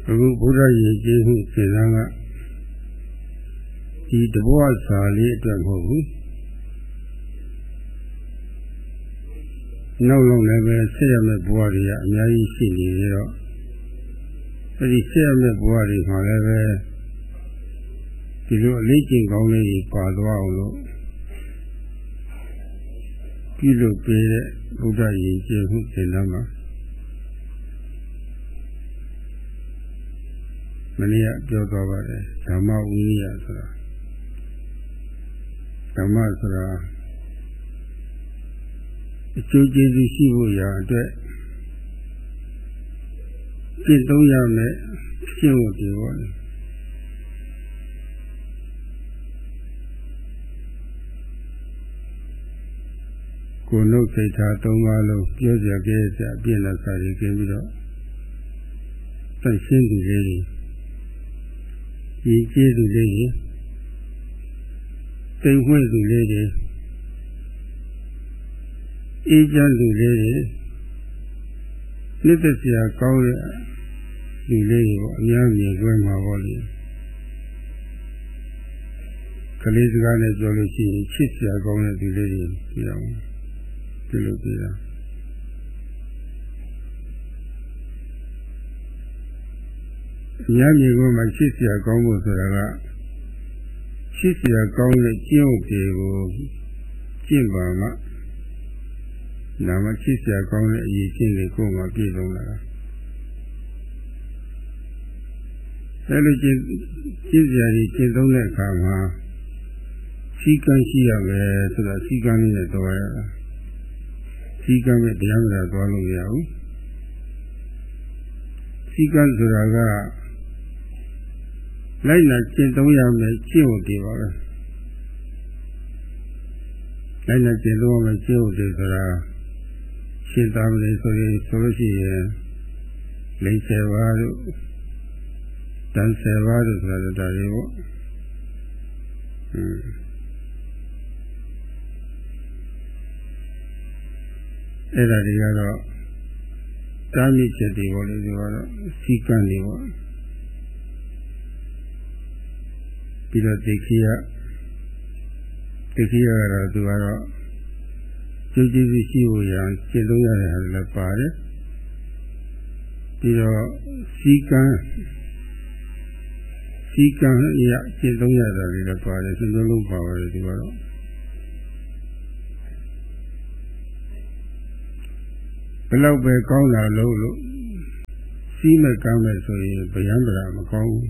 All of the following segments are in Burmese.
အခုဘုရားရဲ့ကျေးဇူးရှင်သာကဒီတဘဝစာလေးအတွက်မဟုတ်ဘူးနောက်လုံးလည်းပဲဆက်ရမယ့်ဘဝတွေကအများကြီးရှိနေရတော့အဲဒီဆက်ရမယ့်ဘဝတွေမှာလည်းပဲဒီလိုအလေးကျင့်ကောင်းလေးကြီးပါသွားအောင်လို့ပြုလုပ်ပေးတဲ့ဘုရားရဲ့ကျေးဇူးရှင်သာမှာမနေ့ကပြောသွားပါတယ်ဓမ္မဝိနည်းဆိုတာဓမ္မဆိုတာအကျိုးကျေးဇူးရှိဖို့ရာအတွက်ကျင့်သုံးရမယ်ကျင့်ဝတ်တွေပေါ့ကိုယ်နှုတ်စိတ်ထားသုံးပါးလုံးပြောကြခဲ့ကြအပြည့်နဲ့စာရီကျင်းပြီးတော့သိရှင်းသူလေးတွေရည်ကျေးသူလေးတွေသိမ်ဝှဲ့သူလေးတွေအေးချမ်းသူလေးတွေနှစ်သက်စရာကောင်းတဲ့လူလေးတွေပေါ့အများကြီးကျွဲမှာပေါ့လေကလေးစကားနဲ့ပြောလို့ရှိရင်ချစ်စရာကောင်းတဲ့လူလေးတွေကြည့်အောင်ပြုလုပ်ပြတာအများကြီးကမှချစ်စရာကောင်းဖို့ဆိုတာကချစ်စရာကောင်းတဲ့ကျင့်ဝတ်တွေကိုကျင့်ပါမှနာမချစ်စရာကောင်းတဲ့အရေးချင်းတွေကိုယ်မှပြည့်စုံလာတာအဲလိုကျင့်စရာကြီးကျင့်သုံးတဲ့အခါမှာစီကံရှိရမယ်ဆိုတာစီကံလေးနဲ့တော်ရတာစီကံနဲ့တရားမလာသွားလို့မရဘူးစီကံဆိုတာကလိုက်လာကျင့်သုံးရမယ်ကျင့်ဝတ်တွေပါပဲလိုက်လာကျင့်သုံးရမယ်ကျင့်ဝတ်တွေဆိုတာရှင်းသားမလေးဆိုလို့ရှိရင်လိမ့်10ပါးတို့တန်10ပါးတို့ဆိုတာဒါတွေပေါ့အဲ့ဒါတွေကတော့တားမြစ်ချက်တွေပေါ့လေဒီကတော့စီကံတွေပေါ့ပြီးတော့ဒိဋ္ဌိယကတော့သူကတော့ကျိုးကျေးဇူးရှိဖို့ရန်ကျင့်သုံးရတဲ့ဟာတွေလည်းပါတယ်ပြီးတော့စီကံရကျင့်သုံးရတာတွေလည်းပါတယ်စလုံးလုံးပါပါတယ်ဒီကတော့ဘယ်လောက်ပဲကောင်းလာလို့စီးမဲ့ကောင်းမဲ့ဆိုရင်ဗျံပရာမကောင်းဘူး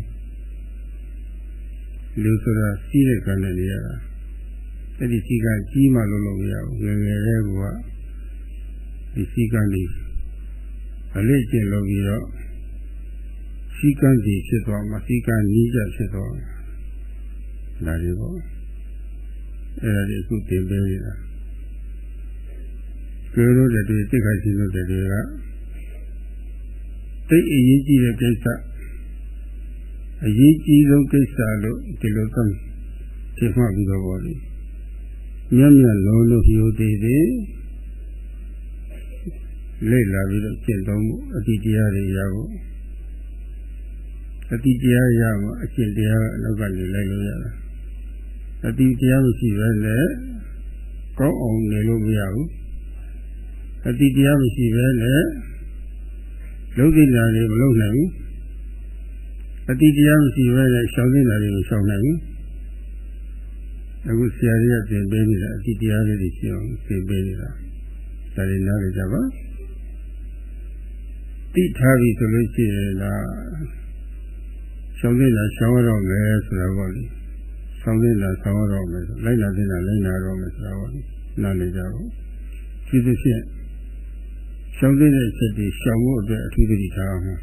လူဆိုတာစီးတဲ့ကံနဲ့နေရတာအဲ့ဒီစီကံကြီးမှလို့မရဘူးငယ်ငယ်လေးကဒီစီကံကြီးအလေးကျင့်လို့ပြီးတော့စီကံကြီးဖြစ်သွားမှစီကံကြီးကြဖြစ်သွားဒါတွေပေါ့အဲ့ဒါဒီအခုတင်ပေးနေတာပြောလို့တဲ့ဒီစိတ်ခါရှိလို့တဲ့တွေကသိအရေးကြီးတဲ့ကိစ္စအရေးကြီးဆုံးကိစ္စလို့ဒီလိုသတ်ထင်မှတ်ပြီးတော့ပေါ့လေမြတ်လုံးလို့ဟိုသေးသေးလေ့လာပြီးတော့ကျင့်သုံးမှုအတိတရားတွေရဖို့အတိတရားရမှအကျင့်တရားအနောက်ကနေလိုက်လို့ရတာအတိတရားမရှိဘဲနဲ့ကောင်းအောင်နေလို့မရဘူးအတိတရားမရှိဘဲနဲ့လုံးသိတာတွေမလုပ်နိုင်ဘူးအတိတရားမရှိဘဲနဲ့ရှောင်သိတာတွေမရှောင်နိုင်ဘူးအခုဆရာကြီးကသင်ပေးနေတာအတိတရားလေးတွေရှင်းအောင်သင်ပေးနေတာဒါတွေနားလည်ကြပါတိထားပြီဆိုလို့ရှိရင်လားရှောင်သိတာရှောင်ရတော့မယ်ဆိုတာပေါ့လေရှောင်သိတာရှောင်ရတော့မယ်လိုက်လာသိတာလိုက်လာတော့မယ်ဆိုတာပေါ့လေနားလည်ကြပါဒီသဖြင့်ရှောင်သိတဲ့ချက်တွေရှောင်ဖို့အတွက်အထူးသတိထားမှာ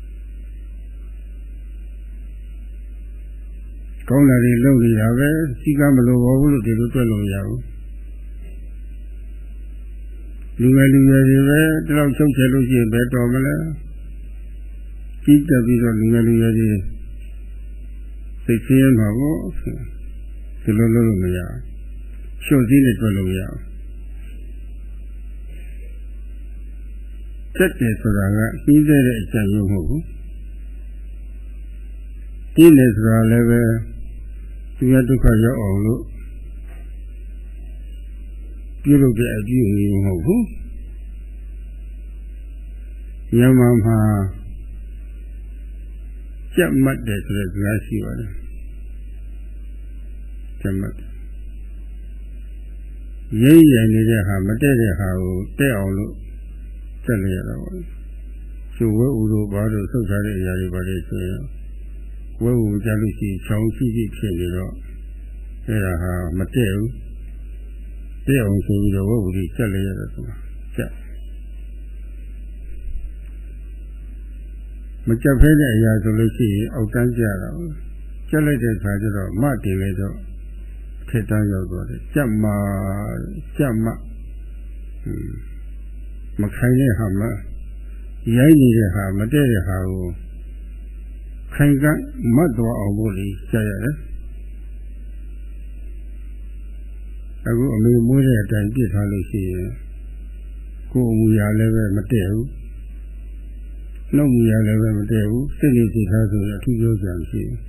ကောင်းလာတွေလုပ်နေတာပဲစီကမလိုပါဘူးလို့ဒီလိုတွက်လို့မရဘူးလူငယ်တွေပဲဒီလောက်ချုပ်ချယ်လို့ရှိရင်ဘယ်တော်မလဲကြီးတက်ပြီးတော့လူငယ်တွေစိတ်ဆင်းရဲမှာပေါ့ဒီလိုလုပ်လို့မရဘူးရှုပ်စည်းနဲ့တွက်လို့မရဘူးတက်တယ်ဆိုတာကပြီးသေးတဲ့အချက်မျိုးမဟုတ်ဘူးရှင်းတယ်ဆိုတာလည်းပဲသူရဒုက္ခရောက်အောင်လို့ပြုလုပ်တဲ့အပြုအမူမဟုတ်ဘူးညမှာမှာကြက်မှတ်တယ်ဆိုတဲ့စကားရှိပါတယ်ကြက်မှတ်ရိပ်ရည်နေတဲ့ဟာမတည့်တဲ့ဟာကိုတဲ့အောင်လို့စက်လိုက်ရတာပေါ့ကျိုးဝဲဦးတို့ဘာလို့ဆုတ်ထားတဲ့အရာတွေပါလေဆိုရင်ဝဲဦးကြလို့ရှိရင်ချောင်းရှိရှိဖြစ်နေတော့အဲ့ဒါဟာမတည့်ဘူးတဲ့အောင်ဆိုပြီးတော့ဝဲဦးကြီးစက်လိုက်ရတာဆိုတာစက်မကြက်ဖဲတဲ့အရာဆိုလို့ရှိရင်အောက်တန်းကြတာကျက်လိုက်တဲ့အခါကျတော့မတင်လိုက်တော့ထက်တန်းရောက်သွားတယ်ကြက်မမခိုင်တဲ့ဟာမရိုက်နေတဲ့ဟာမတည့်တဲ့ဟာကိုခိုင်ကမတ်သွားအောင်လို့လေကြားရတယ်အခုအမေမွေးတဲ့အတိုင်းပြစ်ထားလို့ရှိရင်ကိုယ်အမူအရာလည်းပဲမတည့်ဘူးနှုတ်မူရလည်းပဲမတည့်ဘူးစိတ်လေးစိတ်ထားဆိုရင်အထူးပြောစရာမရှိဘူး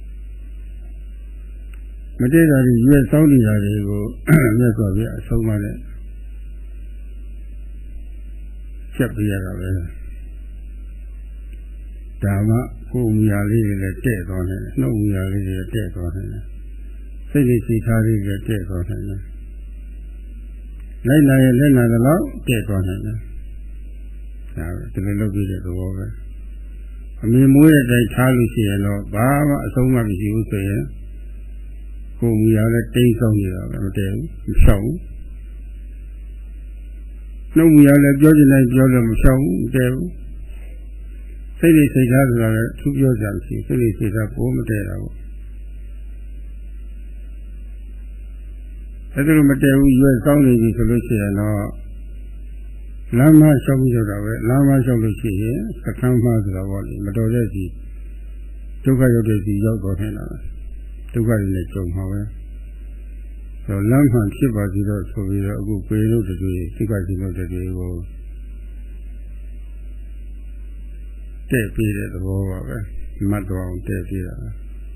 မတည့်တာတွေရွေးစောင်းနေတာတွေကိုမြတ်စွာဘုရားအဆုံးအမနဲ့ချက်ပြရတာပဲဒါမှကိုယ်မူရလေးတွေလည်းတဲ့သွားတယ်နှုတ်မူရလေးတွေတဲ့သွားတယ်စိတ်လေးစိတ်ထားလေးတွေတဲ့သွားတယ်လိုက်လာရင်လက်နာတော့တဲ့သွားတယ်ဒါပဲဒီလိုလုပ်ပြီးတဲ့သဘောပဲအမြင်မွေးတဲ့အတိုင်းထားလို့ရှိရင်တော့ဘာမှအဆုံးမမရှိဘူးဆိုရင်ကိုယ်မူရလည်းတိတ်ဆုံးနေတာပဲမတည့်ဘူးမဖြောက်ဘူးနှုတ်မူရလည်းပြောချင်တိုင်းပြောလို့မဖြောက်ဘူးမတည့်ဘူးစိတ်လေးစိတ်ထားဆိုတာလည်းသူပြောကြမရှိစိတ်လေးစိတ်ထားကိုမတည့်တာပေါ့အဲ့ဒါလိုမတည့်ဘူးရွေးစောင်းနေပြီဆိုလို့ရှိရင်တော့လမ်းမလျှောက်ပြီးတော့ပဲလမ်းမလျှောက်လို့ရှိရင်စကမ်းမဆိုတာပေါ့လေမတော်တဲ့စီဒုက္ခရောက်တဲ့စီရောက်တော့နေတာပဲဒုက္ခတွေနဲ့ကြုံမှာပဲဆိုလမ်းမှန်ဖြစ်ပါစီတော့ဆိုပြီးတော့အခုပေလို့တူစိတ်ကစီလို့တူကိုတဲ့ပြီးတဲ့သဘောပါပဲမတ်တော်အောင်တဲ့ပြီးတာ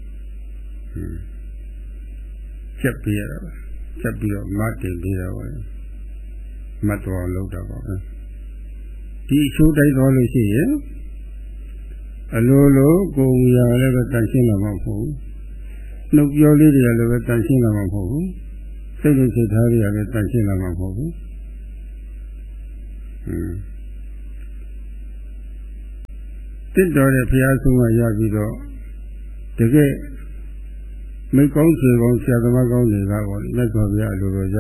ချက်ပြီးရတာပဲချက်ပြီးတော့မတ်တင်ပြီးတာပါမတ်တော်လောက်တာပါပဲဒီအချိုးတိုက်တော်လို့ရှိရင်အလိုလိုကိုယ်ရလည်းပဲတန်ရှင်းလာမှာမဟုတ်ဘူးနှုတ်ပြောလေးတွေကလည်းပဲတန်ရှင်းလာမှာမဟုတ်ဘူးစိတ်နဲ့စိတ်ထားတွေကလည်းတန်ရှင်းလာမှာမဟုတ်ဘူးတစ်တော်တဲ့ဘုရားဆုံးမရပြီးတော့တကယ်မိကောင်းဆွေကောင်းဆရာသမားကောင်းတွေကပေါ့မြတ်စွာဘုရားအလိုတော်ကြ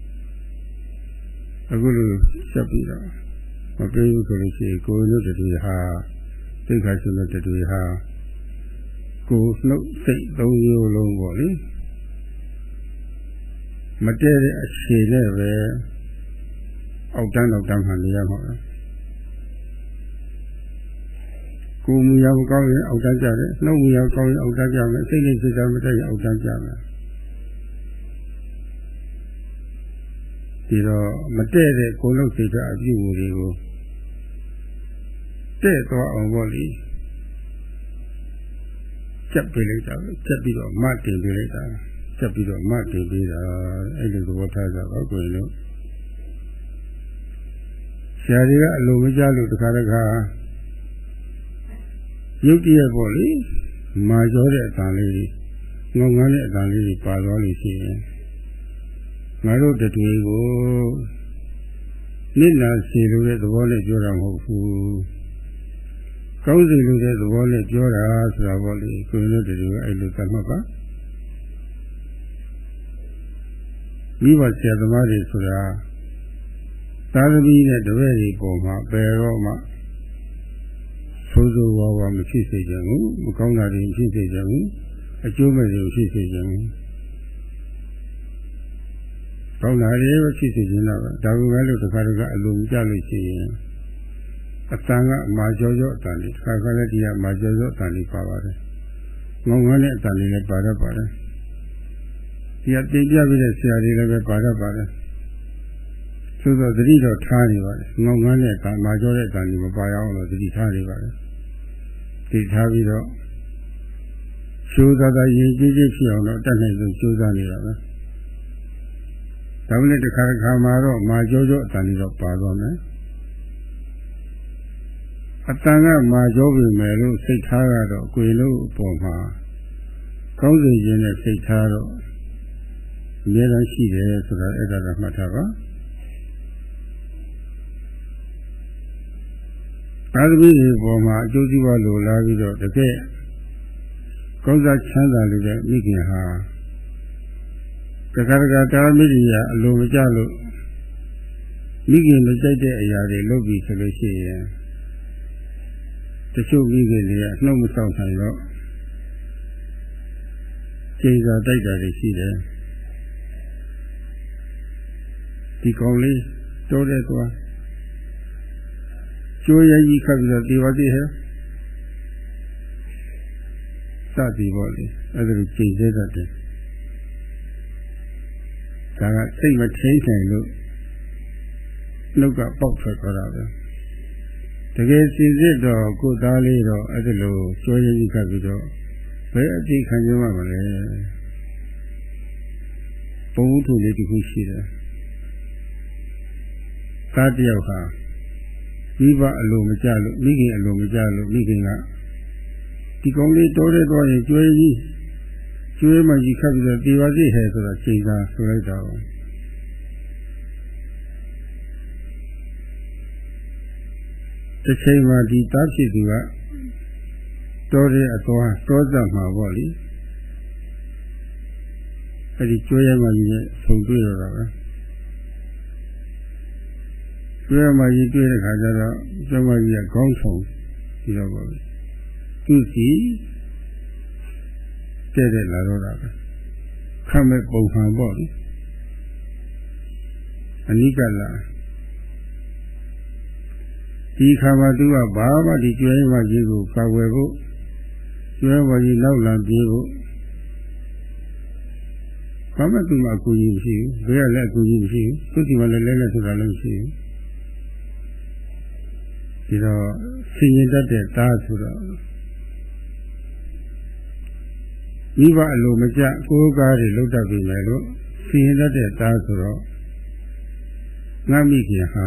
အခုလိုဆက်ပြီးတော့မပြေဘူးဆိုလို့ရှိရင်ကိုယ်တို့တူဟာသိက္ခာရှင်တို့တူဟာကိုယ်နှုတ်စိတ်သုံးမျိုးလုံးပေါ့လေမတည့်တဲ့အခြေနဲ့ပဲအောက်တန်းမှနေရမှာကိုယ်မူရမကောင်းရင်အောက်တန်းကြတယ်နှုတ်မူရကောင်းရင်အောက်တန်းကြမယ်စိတ်နဲ့စိတ်ဓာတ်မတည့်ရင်အောက်တန်းကြမယ်ဒီတော့မတည့်တဲ့ကိုယ်လုံးစိတ်ဓာတ်အပြုအမူတွေကိုတဲ့သွားအောင်ပေါ့လေချက်ပေးလိုက်တာချက်ပြီးတော့မတင်ပေးလိုက်တာချက်ပြီးတော့မတင်ပေးတာအဲ့ဒီသဘောထားကြပါကိုယ်လို့ဆရာတွေကအလိုမကျလို့တခါရုပ်တရက်ပေါ့လေမာကျော်တဲ့အတန်လေးငုံငန်းတဲ့အတန်လေးပါသွားလို့ရှိရင်ငါတို့တူကိုနိလစီလို့တဲ့သဘောနဲ့ပြောတာမဟုတ်ဘူးကောင်းစီလို့တဲ့သဘောနဲ့ပြောတာဆိုတာပေါ့လေကိုယ်တို့တူအဲ့လိုသတ်မှတ်ပါမိဘဆရာသမားတွေဆိုတာသာသမီနဲ့တပည့်တွေပေါ်မှာဘယ်တော့မှဆိုးဆိုးဝါးဝါမဖြစ်စေချင်ဘူးမကောင်းတာတွေဖြစ်စေချင်ဘူးအကျိုးမဲ့တွေဖြစ်စေချင်ဘူးကောင်းတာတွေဖြစ်စေချင်တော့ဒါပေမဲ့လို့တခါအလိုမကျလို့ရှိရင်အတန်ကမာကျော်ကျော်အတန်လေးခါခါလည်းဒီကမာကျော်ကျော်အတန်လေးပါပါတယ်ငုံငန်းတဲ့အတန်လေးလည်းပါတတ်ပါတယ်ဒီကတင်ပြပြီးတဲ့ဆရာတွေလည်းပဲပါတတ်ပါတယ်သို့သောသတိတော့ထားနေပါတယ်ငုံငန်းတဲ့အတန်မာကျော်တဲ့အတန်လေးမပါရအောင်လို့သတိထားနေပါတယ်သတိထားပြီးတော့ကျိုးစားတာရင်ကြီးကြီးဖြစ်အောင်တော့တတ်နိုင်ဆုံးကျိုးစားနေတာပဲဒါမှလည်းတစ်ခါတစ်ခါမှာတော့မာကြောကြောအတန်လေးတော့ပါသွားမယ်အတန်ကမာကြောပြီမယ်လို့စိတ်ထားကတော့ကိုယ်လို့အပေါ်မှာကောင်းစေခြင်းနဲ့စိတ်ထားတော့အများကြီးရှိတယ်ဆိုတာအဲ့ဒါတော့မှတ်ထားပါသာသမီတွေပေါ်မှာအကျိုးစီးပွားလိုလားပြီးတော့တကယ်ကောင်းစားချမ်းသာလို့တဲ့မိခင်ဟာတခါတခါတာမိတွေကအလိုမကျလို့မိခင်မကြိုက်တဲ့အရာတွေလုပ်ပြီးဆိုလို့ရှိရင်တချို့မိခင်တွေကနှုတ်မဆောက်နိုင်တော့ကျေးဇူးတိုက်တာတွေရှိတယ်ဒီကောင်လေးတိုးတဲ့သွားကျိုးရည်ခတ်ပြီးတော့ဒီပါသေးဟဲ့စသည်ပေါ့လေအဲ့ဒါကိုကြည်စေတတ်တယ်ဒါကစိတ်မထိန်နိုင်လို့နှုတ်ကပေါက်ထွက်သွားတာပဲတကယ်စီစစ်တော့ကိုယ်သားလေးတော့အဲ့ဒါလိုကျိုးရည်ခတ်ပြီးတော့ဘယ်အကြိတ်ခံကြမှာမလဲပုံဥထုလေးတစ်ခုရှိတယ်သားတယောက်ဟာမိဘအလိုမကျလို့မိခင်အလိုမကျလို့မိခင်ကဒီကောင်လေးတိုးတဲ့တော့ရင်ကျွေးမှကြီးခတ်ပြီးတော့ဒီပါစေဟဲ့ဆိုတော့ချိန်သာဆိုလိုက်တော့တစ်ချိန်မှာဒီသားဖြစ်သူကတိုးတဲ့အသွားတိုးစပ်မှာပေါ့လေအဲ့ဒီကျွေးမှကြီးနဲ့ဆုံတွေ့တော့တာပဲကျွေးမှကြီးတွေ့တဲ့ခါကျတော့ကျွေးမှကြီးကခေါင်းဆုံပြီးတော့ပေါ့သူစီတဲ့လာတော့တာပဲခမဲ့ပုံမှန်ပေါ့လေအနိကလာဒီခါမှာသူကဘာမှဒီကျွေးမှကြီးကိုကာဝယ်ဖို့ကျွေးမှကြီးနောက်လံပြေးဖို့ဘာမှသူ့မှာအကူကြီးမရှိဘူးဘယ်ကလည်းအကူကြီးမရှိဘူးသူ့ဒီမှာလည်းလဲဆိုတာလည်းမရှိဘူးဒီတော့ဆင်ရင်တတ်တဲ့သားဆိုတော့မိဘအလိုမကျကိုယ်ကားတွေလုတ်တတ်ပြီလေလို့ဆင်ရင်တတ်တဲ့သားဆိုတော့ငါမိခင်ဟာ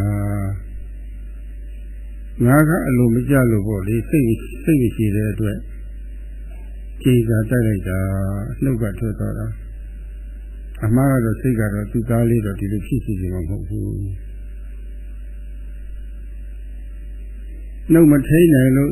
ငါကအလိုမကျလို့ပေါ့လေစိတ်ရှိတဲ့အတွက်ကြေစာတိုက်လိုက်တာနှုတ်ကထွက်သွားတာအမှားကတော့စိတ်ကတော့သူ့သားလေးတော့ဒီလိုဖြစ်စီနေမှာမဟုတ်ဘူးနှုတ်မထိန်နိုင်လို့